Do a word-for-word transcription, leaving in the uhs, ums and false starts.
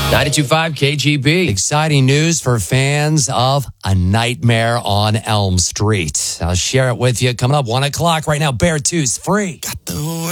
ninety-two point five K G B. Exciting news for fans of A Nightmare on Elm Street. I'll share it with you coming up one o'clock right now. Bear two's free. Got the